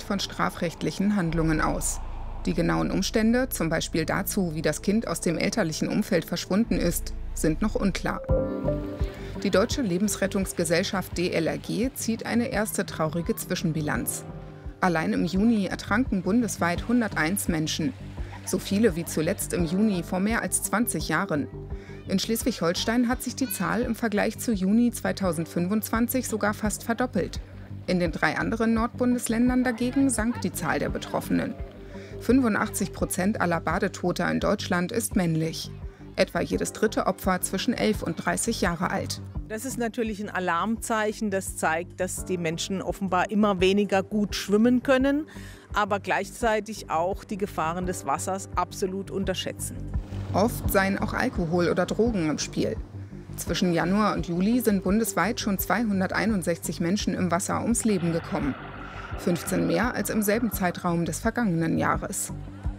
nicht von strafrechtlichen Handlungen aus. Die genauen Umstände, zum Beispiel dazu, wie das Kind aus dem elterlichen Umfeld verschwunden ist, sind noch unklar. Die Deutsche Lebensrettungsgesellschaft DLRG zieht eine erste traurige Zwischenbilanz. Allein im Juni ertranken bundesweit 101 Menschen. So viele wie zuletzt im Juni vor mehr als 20 Jahren. In Schleswig-Holstein hat sich die Zahl im Vergleich zu Juni 2025 sogar fast verdoppelt. In den 3 anderen Nordbundesländern dagegen sank die Zahl der Betroffenen. 85% aller Badetoter in Deutschland ist männlich. Etwa jedes dritte Opfer zwischen 11 und 30 Jahre alt. Das ist natürlich ein Alarmzeichen, das zeigt, dass die Menschen offenbar immer weniger gut schwimmen können, aber gleichzeitig auch die Gefahren des Wassers absolut unterschätzen. Oft seien auch Alkohol oder Drogen im Spiel. Zwischen Januar und Juli sind bundesweit schon 261 Menschen im Wasser ums Leben gekommen. 15 mehr als im selben Zeitraum des vergangenen Jahres.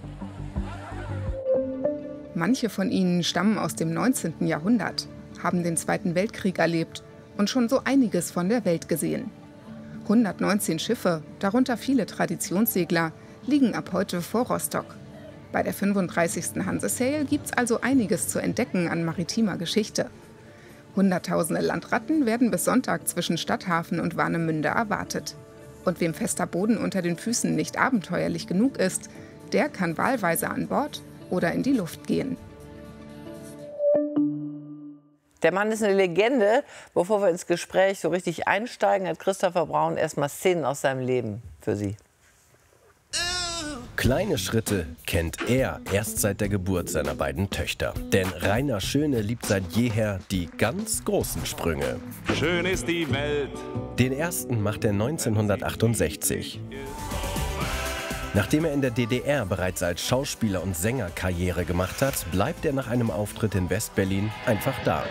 Manche von ihnen stammen aus dem 19. Jahrhundert, haben den Zweiten Weltkrieg erlebt und schon so einiges von der Welt gesehen. 119 Schiffe, darunter viele Traditionssegler, liegen ab heute vor Rostock. Bei der 35. Hanse-Sail gibt's also einiges zu entdecken an maritimer Geschichte. Hunderttausende Landratten werden bis Sonntag zwischen Stadthafen und Warnemünde erwartet. Und wem fester Boden unter den Füßen nicht abenteuerlich genug ist, der kann wahlweise an Bord oder in die Luft gehen. Der Mann ist eine Legende. Bevor wir ins Gespräch so richtig einsteigen, hat Christopher Braun erstmal Szenen aus seinem Leben für Sie. Kleine Schritte kennt er erst seit der Geburt seiner beiden Töchter. Denn Rainer Schöne liebt seit jeher die ganz großen Sprünge. Schön ist die Welt. Den ersten macht er 1968. Nachdem er in der DDR bereits als Schauspieler und Sänger Karriere gemacht hat, bleibt er nach einem Auftritt in West-Berlin einfach da.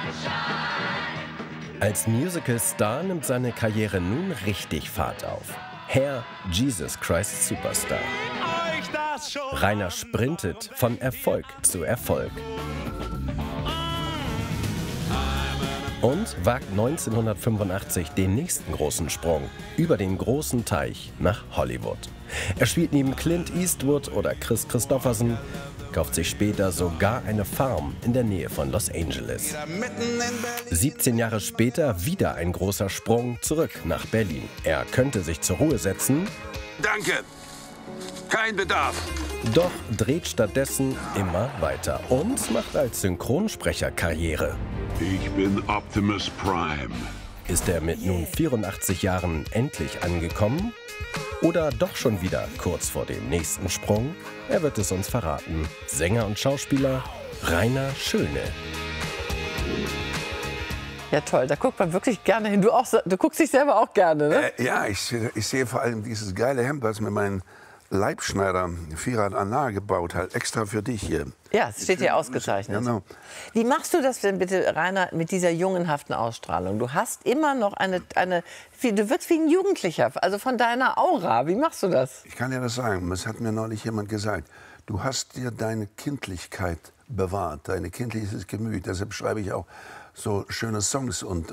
Als Musical-Star nimmt seine Karriere nun richtig Fahrt auf. Herr Jesus Christ Superstar. Rainer sprintet von Erfolg zu Erfolg. Und wagt 1985 den nächsten großen Sprung über den großen Teich nach Hollywood. Er spielt neben Clint Eastwood oder Kris Kristofferson, kauft sich später sogar eine Farm in der Nähe von Los Angeles. 17 Jahre später wieder ein großer Sprung zurück nach Berlin. Er könnte sich zur Ruhe setzen. Danke. Kein Bedarf. Doch dreht stattdessen immer weiter und macht als Synchronsprecher Karriere. Ich bin Optimus Prime. Ist er mit nun 84 Jahren endlich angekommen? Oder doch schon wieder kurz vor dem nächsten Sprung? Er wird es uns verraten. Sänger und Schauspieler Rainer Schöne. Ja toll, da guckt man wirklich gerne hin. Du guckst dich selber auch gerne, ne? Ja, ich sehe vor allem dieses geile Hemd, was mir mein Leibschneider Firat Anar gebaut hat, extra für dich hier. Ja, es steht hier ausgezeichnet. Genau. Wie machst du das denn bitte, Rainer, mit dieser jungenhaften Ausstrahlung? Du hast immer noch du wirst wie ein Jugendlicher, also von deiner Aura. Wie machst du das? Ich kann dir das sagen, das hat mir neulich jemand gesagt. Du hast dir deine Kindlichkeit bewahrt, dein kindliches Gemüt. Deshalb schreibe ich auch so schöne Songs und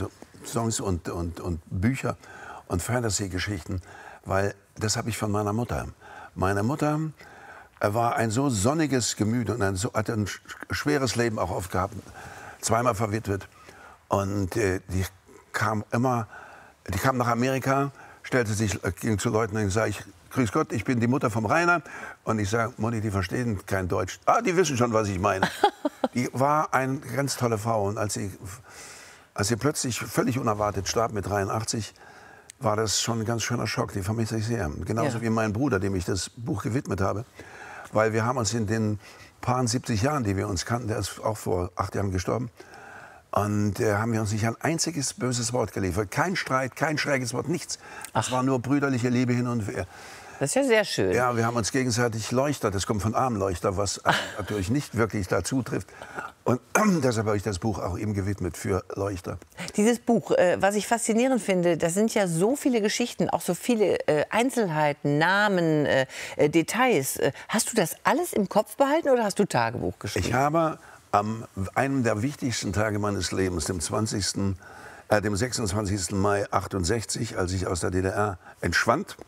Bücher und Fantasy-Geschichten, weil das habe ich von meiner Mutter. Meine Mutter war ein so sonniges Gemüt und hatte ein schweres Leben auch oft gehabt, zweimal verwitwet. Und die kam nach Amerika, ging zu Leuten und sage ich, grüß Gott, ich bin die Mutter vom Rainer. Und ich sage, Mutti, die verstehen kein Deutsch. Ah, die wissen schon, was ich meine. Die war eine ganz tolle Frau. Und als sie plötzlich völlig unerwartet starb mit 83, war das schon ein ganz schöner Schock. Die vermisse ich sehr. Genauso wie mein Bruder, dem ich das Buch gewidmet habe. Weil wir haben uns in den paar 70 Jahren, die wir uns kannten, der ist auch vor 8 Jahren gestorben, und haben wir uns nicht ein einziges böses Wort geliefert. Kein Streit, kein schräges Wort, nichts. Es war nur brüderliche Liebe hin und her. Das ist ja sehr schön. Ja, wir haben uns gegenseitig Leuchter, das kommt von Armleuchter, was natürlich nicht wirklich dazu trifft. Und deshalb habe ich das Buch auch ihm gewidmet für Leuchter. Dieses Buch, was ich faszinierend finde, das sind ja so viele Geschichten, auch so viele Einzelheiten, Namen, Details. Hast du das alles im Kopf behalten oder hast du Tagebuch geschrieben? Ich habe einem der wichtigsten Tage meines Lebens, dem 26. Mai 68, als ich aus der DDR entschwand,